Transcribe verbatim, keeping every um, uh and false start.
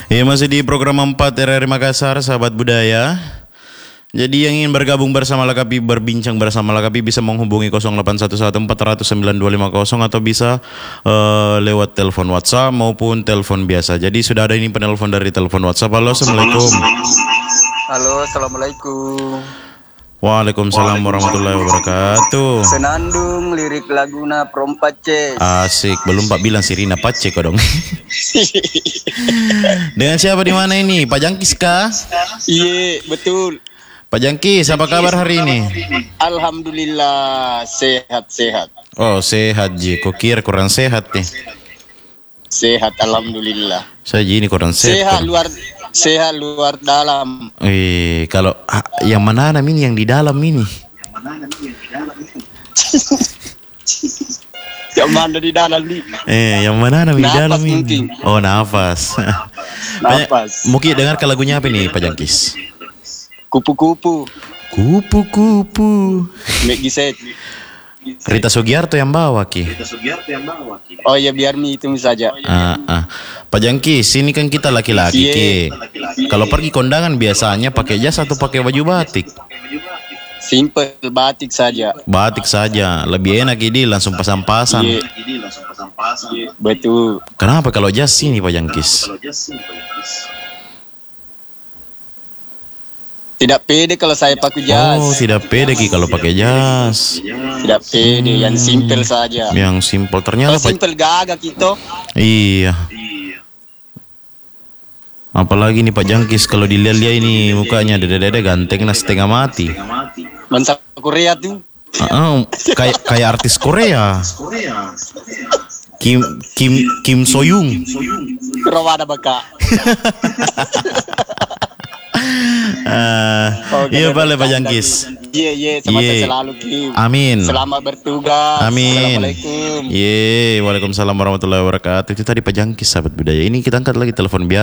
Ya, masih di program empat R R I Makassar, sahabat budaya. Jadi yang ingin bergabung bersama Lakapi, berbincang bersama Lakapi bisa menghubungi nol delapan satu satu empat nol nol sembilan dua lima nol atau bisa uh, lewat telepon WhatsApp maupun telepon biasa. Jadi sudah ada ini penelpon dari telepon WhatsApp. Halo, Assalamualaikum. Halo, Assalamualaikum. Waalaikumsalam warahmatullahi wabarakatuh. Senandung lirik laguna Prompace. Asik, belum Pak bilang Sirina Pace kok dong. Dengan siapa di mana ini? Pak Jangkis kah? Iya, betul. Pak Jangkis, apa kabar hari ini? Alhamdulillah sehat-sehat. Oh, sehat Ji. Kok kira kurang sehat nih? Sehat, alhamdulillah. Saya Ji ini kurang sehat. Sehat kok. luar sehat luar dalam. Eh, kalau ah, yang mana ini yang di dalam ini? Yang mana di dalam nih? Eh, yang mana di Nafas dalam ini? mungkin. Oh, nafas. Nafas. Mungkin dengar ke lagunya apa nih, Pak Jangkis? Kupu-kupu. Kupu-kupu. Megiset. Rita Sugiarto yang bawa Ki. Oh ya, biar mi itu saja. Ah, ah. Pak Jangkis, ini kan kita laki-laki Iya. Ki. Kalau pergi kondangan biasanya pakai jas atau pakai baju batik? Simple batik saja. Batik saja, lebih enak ini langsung pasang-pasang. Iya. Betul. Kenapa kalau jas ini Pak Jangkis? Tidak pede kalau saya pakai jas. Oh, tidak pede Ki kalau pakai jas. Tidak pede, yang simple saja. Yang simpel ternyata Kalau Pak. simple gagak gitu. Iya. Apalagi nih Pak Jangkis kalau dilihat-lihat ini mukanya dede-dede ganteng nah setengah mati. Bangsa Korea tuh. Ah, kayak kayak artis Korea. Kim Kim Kim Soyung. Rawada baka. Ah, Oke, iya baik, boleh Pak baik. Jangkis. Iya, iya, semangat Iya. selalu Kim. Amin. Selamat bertugas. Amin. Assalamualaikum. Ye, waalaikumsalam warahmatullahi wabarakatuh. Itu tadi Pak Jangkis, sahabat budaya. Ini kita angkat lagi telepon biasa.